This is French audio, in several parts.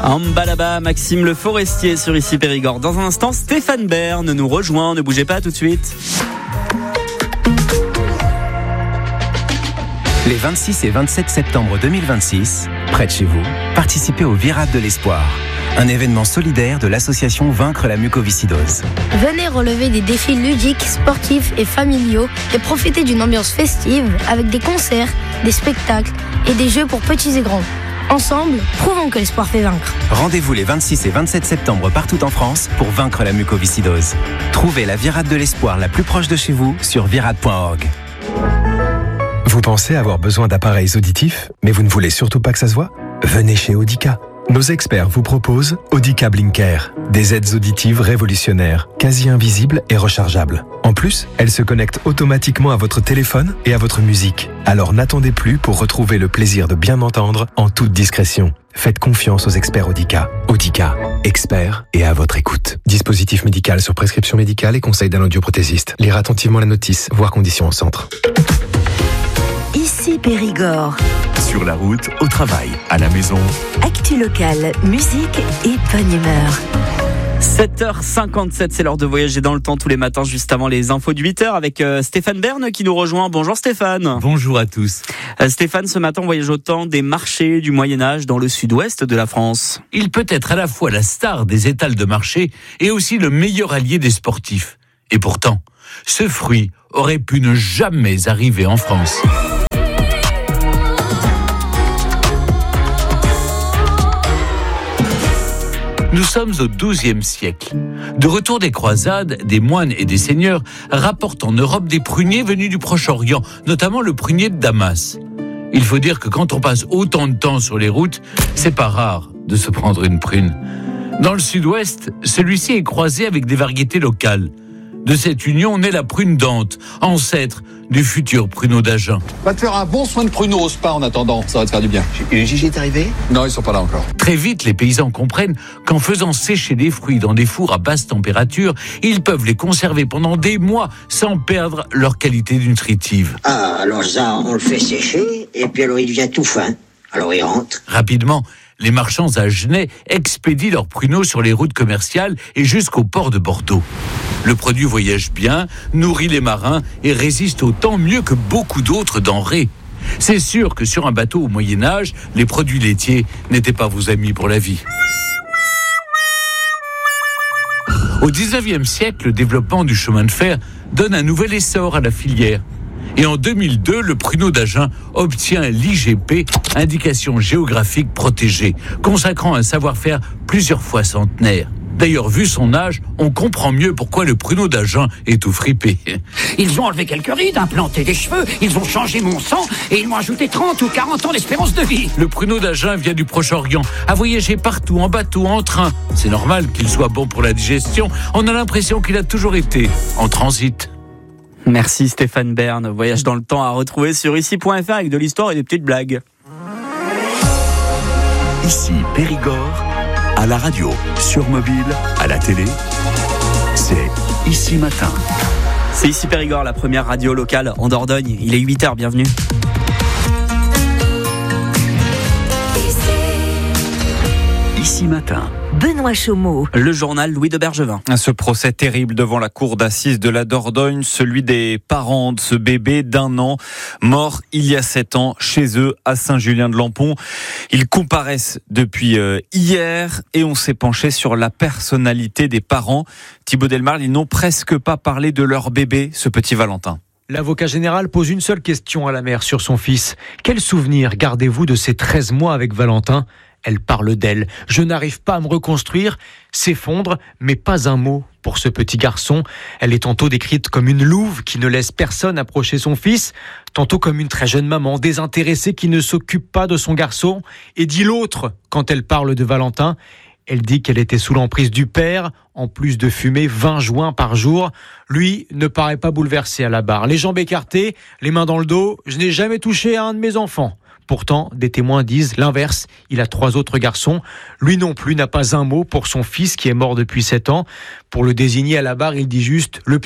En bas là-bas, Maxime Le Forestier sur Ici Périgord. Dans un instant, Stéphane Bern nous rejoint. Ne bougez pas, tout de suite. Les 26 et 27 septembre 2026, près de chez vous, participez au Virade de l'Espoir, un événement solidaire de l'association Vaincre la mucoviscidose. Venez relever des défis ludiques, sportifs et familiaux et profiter d'une ambiance festive avec des concerts, des spectacles et des jeux pour petits et grands. Ensemble, prouvons que l'espoir fait vaincre. Rendez-vous les 26 et 27 septembre partout en France pour vaincre la mucoviscidose. Trouvez la Virade de l'Espoir la plus proche de chez vous sur virade.org. Vous pensez avoir besoin d'appareils auditifs, mais vous ne voulez surtout pas que ça se voit ? Venez chez Audica. Nos experts vous proposent Audica Blinker, des aides auditives révolutionnaires, quasi invisibles et rechargeables. En plus, elles se connectent automatiquement à votre téléphone et à votre musique. Alors n'attendez plus pour retrouver le plaisir de bien entendre en toute discrétion. Faites confiance aux experts Audica. Audica, experts et à votre écoute. Dispositif médical sur prescription médicale et conseil d'un audioprothésiste. Lire attentivement la notice, voir conditions au centre. Ici Périgord. Sur la route, au travail, à la maison. Actu locale, musique et bonne humeur. 7h57, c'est l'heure de voyager dans le temps tous les matins, juste avant les infos de 8h avec Stéphane Bern qui nous rejoint. Bonjour Stéphane. Bonjour à tous. Stéphane, ce matin on voyage au temps des marchés du Moyen-Âge dans le sud-ouest de la France. Il peut être à la fois la star des étals de marché et aussi le meilleur allié des sportifs. Et pourtant, ce fruit aurait pu ne jamais arriver en France. Nous sommes au XIIe siècle. De retour des croisades, des moines et des seigneurs rapportent en Europe des pruniers venus du Proche-Orient, notamment le prunier de Damas. Il faut dire que quand on passe autant de temps sur les routes, c'est pas rare de se prendre une prune. Dans le sud-ouest, celui-ci est croisé avec des variétés locales. De cette union naît la prune d'Ante, ancêtre du futur pruneau d'Agen. Va te faire un bon soin de pruneau au spa en attendant, ça va te faire du bien. Et le Gigi est arrivé ? Non, ils sont pas là encore. Très vite, les paysans comprennent qu'en faisant sécher les fruits dans des fours à basse température, ils peuvent les conserver pendant des mois sans perdre leur qualité nutritive. Ah, alors ça, on le fait sécher, et puis alors il devient tout fin. Alors il rentre. Rapidement, les marchands agenais expédient leurs pruneaux sur les routes commerciales et jusqu'au port de Bordeaux. Le produit voyage bien, nourrit les marins et résiste au temps mieux que beaucoup d'autres denrées. C'est sûr que sur un bateau au Moyen-Âge, les produits laitiers n'étaient pas vos amis pour la vie. Au XIXe siècle, le développement du chemin de fer donne un nouvel essor à la filière. Et en 2002, le pruneau d'Agen obtient l'IGP, indication géographique protégée, consacrant un savoir-faire plusieurs fois centenaire. D'ailleurs, vu son âge, on comprend mieux pourquoi le pruneau d'Agen est tout fripé. Ils ont enlevé quelques rides, implanté des cheveux, ils ont changé mon sang et ils m'ont ajouté 30 ou 40 ans d'espérance de vie. Le pruneau d'Agen vient du Proche-Orient, a voyagé partout, en bateau, en train. C'est normal qu'il soit bon pour la digestion. On a l'impression qu'il a toujours été en transit. Merci Stéphane Bern. Voyage dans le temps à retrouver sur ici.fr avec de l'histoire et des petites blagues. Ici Périgord, à la radio, sur mobile, à la télé, c'est Ici Matin. C'est Ici Périgord, la première radio locale en Dordogne. Il est 8h, bienvenue. Ici Matin. Benoît Chaumeau. Le journal Louis de Bergevin. Ce procès terrible devant la cour d'assises de la Dordogne, celui des parents de ce bébé d'1 an, mort il y a 7 ans chez eux à Saint-Julien-de-Lampont. Ils comparaissent depuis hier et on s'est penché sur la personnalité des parents. Thibaut Delmarle, ils n'ont presque pas parlé de leur bébé, ce petit Valentin. L'avocat général pose une seule question à la mère sur son fils. Quel souvenir gardez-vous de ces 13 mois avec Valentin ? Elle parle d'elle. Je n'arrive pas à me reconstruire, s'effondre, mais pas un mot pour ce petit garçon. Elle est tantôt décrite comme une louve qui ne laisse personne approcher son fils, tantôt comme une très jeune maman désintéressée qui ne s'occupe pas de son garçon. Et dit l'autre quand elle parle de Valentin. Elle dit qu'elle était sous l'emprise du père, en plus de fumer 20 joints par jour. Lui ne paraît pas bouleversé à la barre. Les jambes écartées, les mains dans le dos. Je n'ai jamais touché à un de mes enfants. Pourtant, des témoins disent l'inverse. Il a 3 autres garçons. Lui non plus n'a pas un mot pour son fils qui est mort depuis 7 ans. Pour le désigner à la barre, il dit juste « le petit ».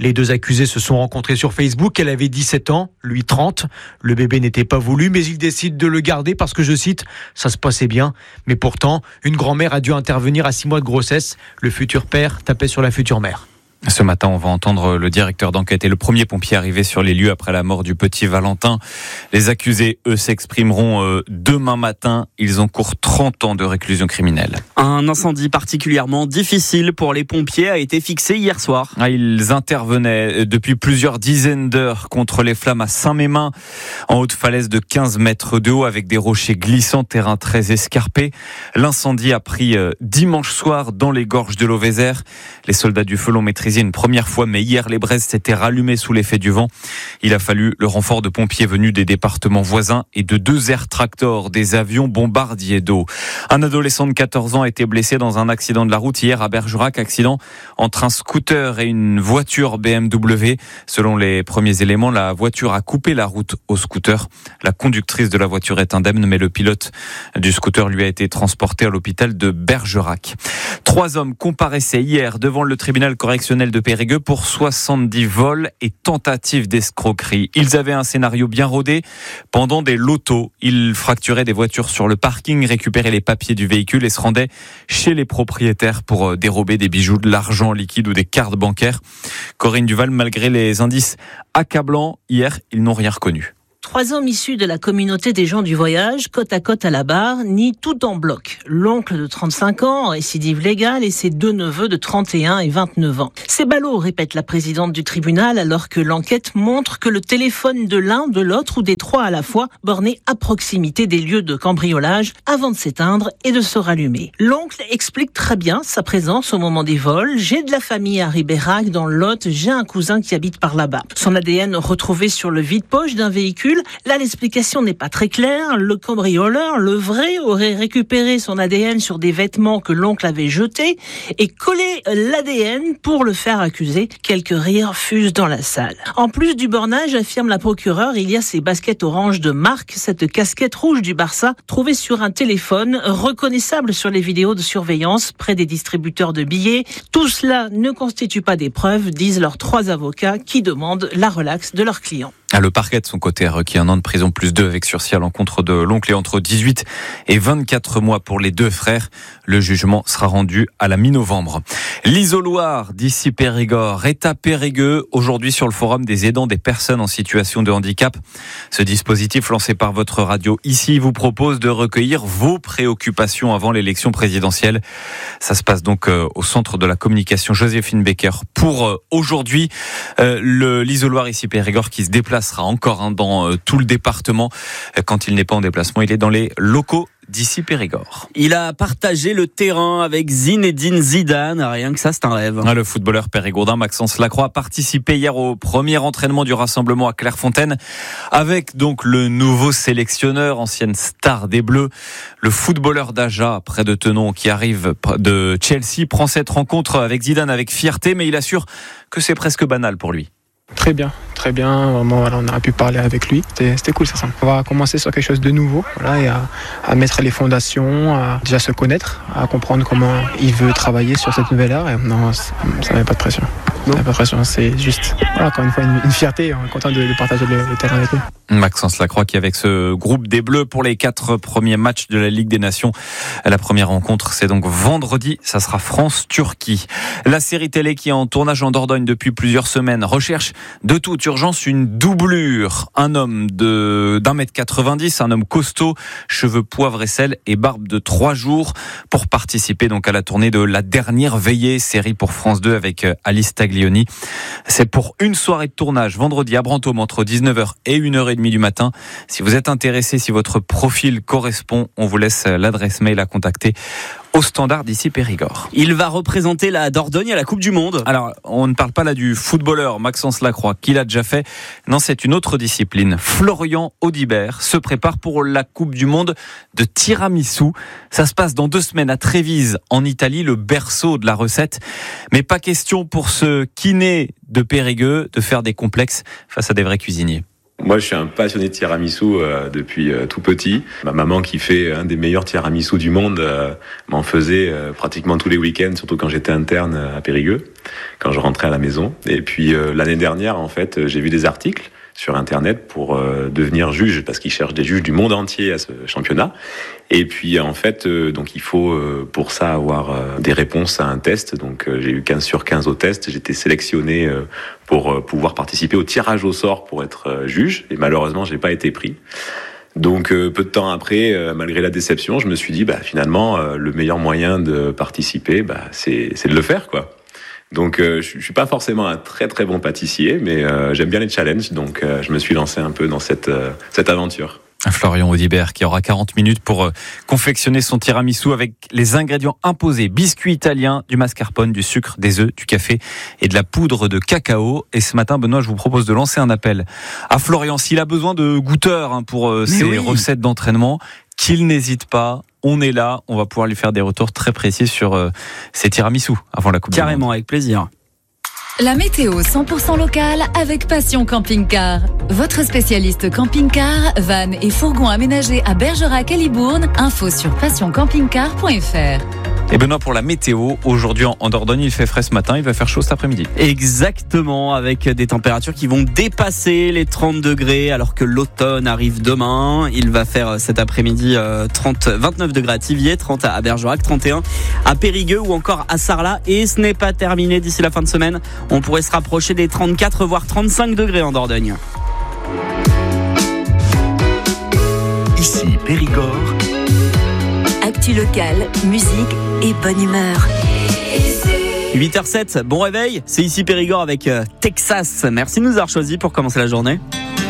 Les deux accusés se sont rencontrés sur Facebook. Elle avait 17 ans, lui 30. Le bébé n'était pas voulu, mais il décide de le garder parce que, je cite, ça se passait bien. Mais pourtant, une grand-mère a dû intervenir à 6 mois de grossesse. Le futur père tapait sur la future mère. Ce matin, on va entendre le directeur d'enquête et le premier pompier arrivé sur les lieux après la mort du petit Valentin. Les accusés, eux, s'exprimeront demain matin. Ils encourent 30 ans de réclusion criminelle. Un incendie particulièrement difficile pour les pompiers a été fixé hier soir. Ils intervenaient depuis plusieurs dizaines d'heures contre les flammes à Saint-Mémin, en haute falaise de 15 mètres de haut avec des rochers glissants, terrain très escarpé. L'incendie a pris dimanche soir dans les gorges de l'Auvézère. Les soldats du feu l'ont maîtrisé une première fois, mais hier, les braises s'étaient rallumées sous l'effet du vent. Il a fallu le renfort de pompiers venus des départements voisins et de 2 air tractors, des avions bombardiers d'eau. Un adolescent de 14 ans a été blessé dans un accident de la route hier à Bergerac, accident entre un scooter et une voiture BMW. Selon les premiers éléments, la voiture a coupé la route au scooter. La conductrice de la voiture est indemne, mais le pilote du scooter lui a été transporté à l'hôpital de Bergerac. 3 hommes comparaissaient hier devant le tribunal correctionnel de Périgueux pour 70 vols et tentatives d'escroquerie. Ils avaient un scénario bien rodé. Pendant des lotos, ils fracturaient des voitures sur le parking, récupéraient les papiers du véhicule et se rendaient chez les propriétaires pour dérober des bijoux, de l'argent liquide ou des cartes bancaires. Corinne Duval, malgré les indices accablants, hier, ils n'ont rien reconnu. 3 hommes issus de la communauté des gens du voyage, côte à côte à la barre, nient tout en bloc. L'oncle de 35 ans, en récidive légale, et ses 2 neveux de 31 et 29 ans. C'est ballot, répète la présidente du tribunal, alors que l'enquête montre que le téléphone de l'un, de l'autre ou des 3 à la fois, borné à proximité des lieux de cambriolage avant de s'éteindre et de se rallumer. L'oncle explique très bien sa présence au moment des vols. J'ai de la famille à Ribérac, dans le Lot, j'ai un cousin qui habite par là-bas. Son ADN retrouvé sur le vide-poche d'un véhicule. Là, l'explication n'est pas très claire. Le cambrioleur, le vrai, aurait récupéré son ADN sur des vêtements que l'oncle avait jetés et collé l'ADN pour le faire accuser. Quelques rires fusent dans la salle. En plus du bornage, affirme la procureure, il y a ces baskets orange de marque, cette casquette rouge du Barça, trouvée sur un téléphone, reconnaissable sur les vidéos de surveillance près des distributeurs de billets. Tout cela ne constitue pas des preuves, disent leurs 3 avocats qui demandent la relaxe de leurs clients. Le parquet, de son côté, a requis 1 an de prison plus 2 avec sursis à l'encontre de l'oncle et entre 18 et 24 mois pour les 2 frères. Le jugement sera rendu à la mi-novembre. L'isoloir d'ici Périgord est à Périgueux aujourd'hui sur le forum des aidants des personnes en situation de handicap. Ce dispositif lancé par votre radio ici vous propose de recueillir vos préoccupations avant l'élection présidentielle. Ça se passe donc au centre de la communication Joséphine Becker. Pour aujourd'hui, l'isoloir ici Périgord qui se déplace sera encore dans tout le département. Quand il n'est pas en déplacement, il est dans les locaux d'ici Périgord. Il a partagé le terrain avec Zinedine Zidane. Rien que ça, c'est un rêve. Le footballeur périgourdin Maxence Lacroix a participé hier au premier entraînement du rassemblement à Clairefontaine avec donc le nouveau sélectionneur, ancienne star des Bleus. Le footballeur d'Aja, près de Tenon, qui arrive de Chelsea, prend cette rencontre avec Zidane avec fierté, mais il assure que c'est presque banal pour lui. Très bien, vraiment, on a pu parler avec lui, c'était cool ça. On va commencer sur quelque chose de nouveau, et à mettre les fondations, à déjà se connaître, à comprendre comment il veut travailler sur cette nouvelle ère, et non, ça n'avait pas de pression. Ça n'avait pas de pression, c'est juste, encore une fois, une fierté, on est content de partager le terrain avec lui. Maxence Lacroix qui avec ce groupe des Bleus pour les 4 premiers matchs de la Ligue des Nations. La première rencontre, c'est donc vendredi, ça sera France-Turquie. La série télé qui est en tournage en Dordogne depuis plusieurs semaines recherche de toute urgence une doublure. Un homme d'1m90, un homme costaud, cheveux poivre et sel et barbe de 3 jours pour participer donc à la tournée de La Dernière Veillée, série pour France 2 avec Alice Taglioni. C'est pour une soirée de tournage vendredi à Brantôme entre 19h et 1h30 du matin. Si vous êtes intéressé, si votre profil correspond, on vous laisse l'adresse mail à contacter au standard d'ici Périgord. Il va représenter la Dordogne à la Coupe du Monde. Alors, on ne parle pas là du footballeur Maxence Lacroix, qui l'a déjà fait. Non, c'est une autre discipline. Florian Audibert se prépare pour la Coupe du Monde de tiramisu. Ça se passe dans 2 semaines à Trévise, en Italie, le berceau de la recette. Mais pas question pour ce kiné de Périgueux de faire des complexes face à des vrais cuisiniers. Moi, je suis un passionné de tiramisu depuis tout petit. Ma maman, qui fait un des meilleurs tiramisu du monde, m'en faisait pratiquement tous les week-ends, surtout quand j'étais interne à Périgueux, quand je rentrais à la maison. Et puis l'année dernière, en fait, j'ai vu des articles sur Internet pour devenir juge, parce qu'ils cherchent des juges du monde entier à ce championnat. Et puis en fait, donc il faut pour ça avoir des réponses à un test. Donc j'ai eu 15 sur 15 au test. J'ai été sélectionné pour pouvoir participer au tirage au sort pour être juge. Et malheureusement, j'ai pas été pris. Donc peu de temps après, malgré la déception, je me suis dit finalement le meilleur moyen de participer, c'est de le faire, quoi. Donc je suis pas forcément un très très bon pâtissier, mais j'aime bien les challenges, donc je me suis lancé un peu dans cette aventure. Florian Audibert qui aura 40 minutes pour confectionner son tiramisu avec les ingrédients imposés: biscuits italiens, du mascarpone, du sucre, des œufs, du café et de la poudre de cacao. Et ce matin, Benoît, je vous propose de lancer un appel à Florian. S'il a besoin de goûteurs pour ses recettes d'entraînement, qu'il n'hésite pas. On est là, on va pouvoir lui faire des retours très précis sur ses tiramisu avant la Coupe du Monde. Carrément, avec plaisir. La météo 100% locale avec Passion Camping-Car. Votre spécialiste camping-car, van et fourgon aménagés à Bergerac et Libourne. Info sur passioncampingcar.fr. Et Benoît, pour la météo, aujourd'hui en Dordogne, il fait frais ce matin, il va faire chaud cet après-midi. Exactement, avec des températures qui vont dépasser les 30 degrés alors que l'automne arrive demain. Il va faire cet après-midi 29 degrés à Thiviers, 30 à Bergerac, 31 à Périgueux ou encore à Sarlat. Et ce n'est pas terminé d'ici la fin de semaine. On pourrait se rapprocher des 34 voire 35 degrés en Dordogne. Ici Périgord. Actu locale, musique et bonne humeur. 8h07, bon réveil, c'est ici Périgord avec Texas. Merci de nous avoir choisis pour commencer la journée.